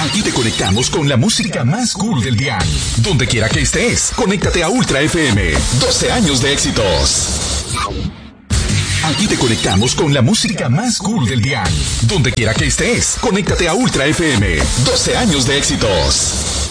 Aquí te conectamos con la música más cool del dial. Donde quiera que estés, conéctate a Ultra FM. 12 años de éxitos. Aquí te conectamos con la música más cool del dial. Donde quiera que estés, conéctate a Ultra FM. 12 años de éxitos.